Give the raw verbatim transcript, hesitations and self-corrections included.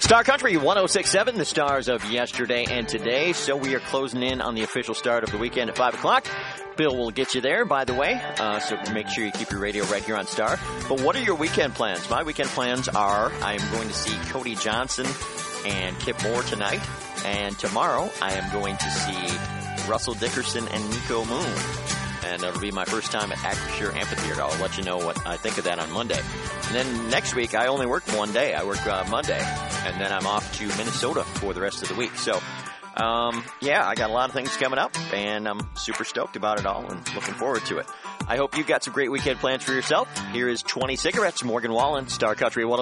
Star Country one oh six point seven, the stars of yesterday and today. So we are closing in on the official start of the weekend at five o'clock. Bill will get you there, by the way, uh, so make sure you keep your radio right here on Star. But what are your weekend plans? My weekend plans are I'm going to see Cody Johnson and Kip Moore tonight. And tomorrow I am going to see Russell Dickerson and Nico Moon. And it'll be my first time at Acrisure Amphitheater. I'll let you know what I think of that on Monday. And then next week, I only work one day. I work uh, Monday. And then I'm off to Minnesota for the rest of the week. So, um, yeah, I got a lot of things coming up. And I'm super stoked about it all and looking forward to it. I hope you've got some great weekend plans for yourself. Here is twenty Cigarettes, Morgan Wallen, Star Country one oh